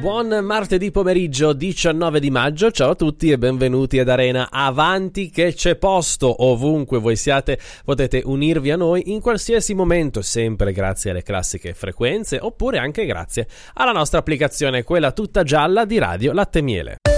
Buon martedì pomeriggio 19 di maggio, ciao a tutti e benvenuti ad Arena. Avanti che c'è posto, ovunque voi siate potete unirvi a noi in qualsiasi momento, sempre grazie alle classiche frequenze oppure anche grazie alla nostra applicazione, quella tutta gialla di Radio Latte Miele.